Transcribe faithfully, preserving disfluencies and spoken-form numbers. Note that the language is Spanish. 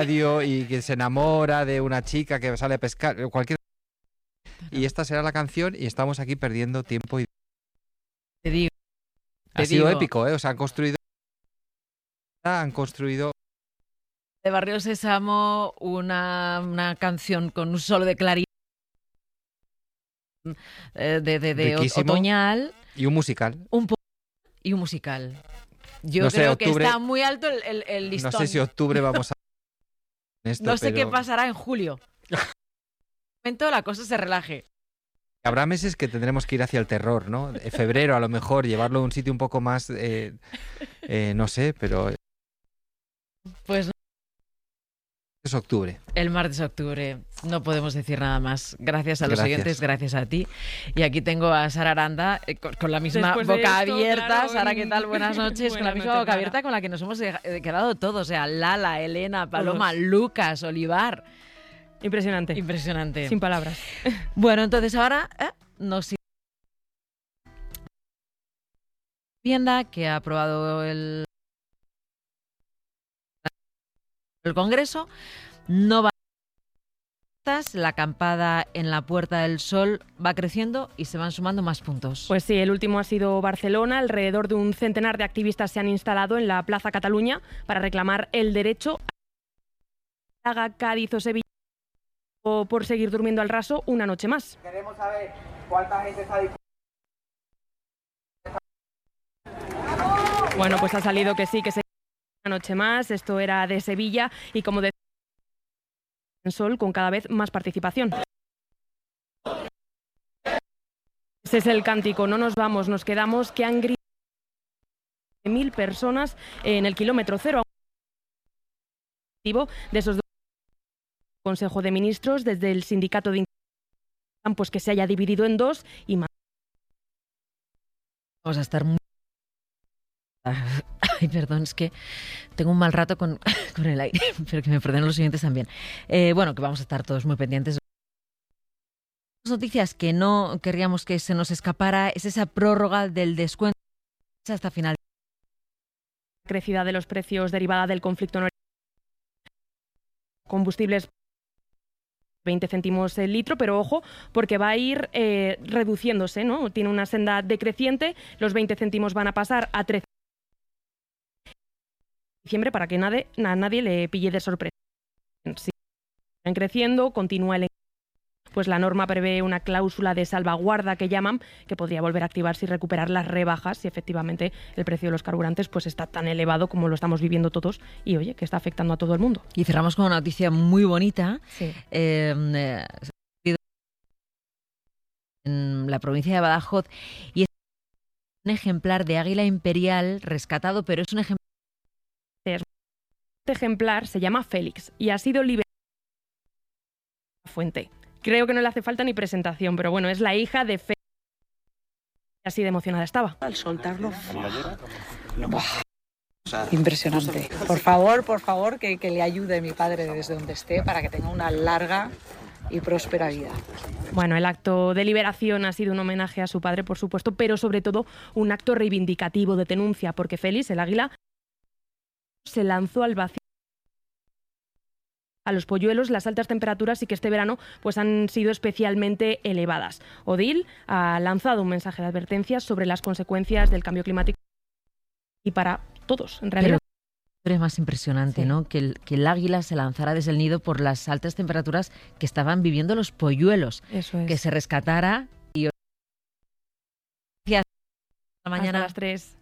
y que se enamora de una chica que sale a pescar, cualquier... Y esta será la canción y estamos aquí perdiendo tiempo. Y... Te digo. Ha te sido digo. épico, ¿eh? O sea, han construido... Han construido... De Barrio Sésamo, una, una canción con un solo de clarinete de, de, de, de Riquísimo. otoñal. Y un musical. Un po y un musical. Yo No sé, creo octubre- que está muy alto el, el, el listón. No sé si octubre vamos a... Esto, No sé pero... qué pasará en julio. En un momento la cosa se relaje. Habrá meses que tendremos que ir hacia el terror, ¿no? En febrero a lo mejor, llevarlo a un sitio un poco más... Eh, eh, no sé, pero... Pues Es octubre. el martes de octubre, no podemos decir nada más. Gracias a los Gracias. oyentes, gracias a ti. Y aquí tengo a Sara Aranda eh, con, con la misma Después de boca esto, abierta. claro, Sara, ¿qué tal? Buenas noches. con la Buenas misma noches, boca Lara. abierta con la que nos hemos eh, quedado todos. O sea, Lala, Elena, Paloma, Lucas, Olivar. Impresionante. Impresionante. Sin palabras. Bueno, entonces ahora eh, nos... Vivienda que ha aprobado el... el Congreso. No va la acampada en la Puerta del Sol va creciendo y se van sumando más puntos. Pues sí, el último ha sido Barcelona. Alrededor de un centenar de activistas se han instalado en la Plaza Cataluña para reclamar el derecho a Málaga, Cádiz o Sevilla o por seguir durmiendo al raso una noche más. Queremos saber cuánta gente está dispuesta. Bueno, pues ha salido que sí, que se una noche más. Esto era de Sevilla y como decía en Sol con cada vez más participación. Ese es el cántico, no nos vamos, nos quedamos, que han gritado mil personas en el kilómetro cero. De esos dos Consejo de Ministros, desde el sindicato de pues que se haya dividido en dos y más. Vamos a estar muy... Ay, perdón, es que tengo un mal rato con, con el aire, pero que me perdonen los siguientes también. Eh, bueno, que vamos a estar todos muy pendientes. Las noticias que no querríamos que se nos escapara es esa prórroga del descuento hasta final. La crecida de los precios derivada del conflicto en combustibles veinte céntimos el litro, pero ojo, porque va a ir eh, reduciéndose, ¿no? Tiene una senda decreciente, los veinte céntimos van a pasar a trece diciembre para que nadie, a nadie le pille de sorpresa. Si siguen creciendo, continúa el... Pues la norma prevé una cláusula de salvaguarda que llaman, que podría volver a activarse y recuperar las rebajas si efectivamente el precio de los carburantes pues está tan elevado como lo estamos viviendo todos y oye, que está afectando a todo el mundo. Y cerramos con una noticia muy bonita. Sí. Eh, eh, en la provincia de Badajoz y es un ejemplar de águila imperial rescatado, pero es un ejemplar... Este ejemplar se llama Félix y ha sido liberado de la fuente. Creo que no le hace falta ni presentación, pero bueno, es la hija de Félix. Así de emocionada estaba. Al soltarlo, ¡buah! Impresionante. Por favor, por favor, que, que le ayude mi padre desde donde esté para que tenga una larga y próspera vida. Bueno, el acto de liberación ha sido un homenaje a su padre, por supuesto, pero sobre todo un acto reivindicativo de denuncia, porque Félix, el águila, se lanzó al vacío. A los polluelos, las altas temperaturas y que este verano pues han sido especialmente elevadas. Odil ha lanzado un mensaje de advertencia sobre las consecuencias del cambio climático y para todos, en realidad. Pero es más impresionante, Sí. ¿no? Que el, que el águila se lanzara desde el nido por las altas temperaturas que estaban viviendo los polluelos. Eso es. Que se rescatara y... Gracias. Hasta mañana. Hasta las tres.